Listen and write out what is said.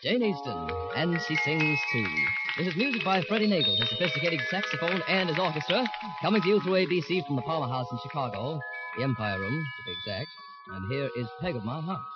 Jane Easton, and she sings too. This is music by Freddie Nagel, his sophisticated saxophone and his orchestra, coming to you through ABC from the Palmer House in Chicago, the Empire Room, to be exact. And here is Peg of My Heart.